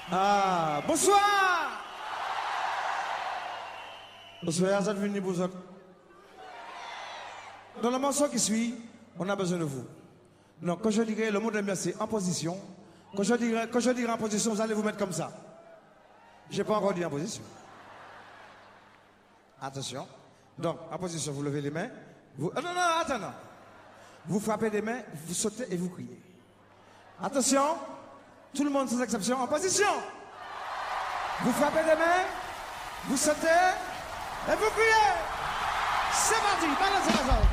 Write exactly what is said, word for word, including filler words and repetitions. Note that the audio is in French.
Ah, bonsoir. Bonsoir, vous êtes venus pour autres. Dans le morceau qui suit, on a besoin de vous. Donc, quand je dirai le mot de merci en position, quand je dirai, quand je dirai en position, vous allez vous mettre comme ça. Je n'ai pas encore dit en position. Attention. Donc, en position, vous levez les mains. Vous... Oh, non, non, attends, non. Vous frappez les mains, vous sautez et vous criez. Attention. Tout le monde sans exception en position. Vous frappez les mains, vous sautez et vous criez. C'est parti, balancez la zone.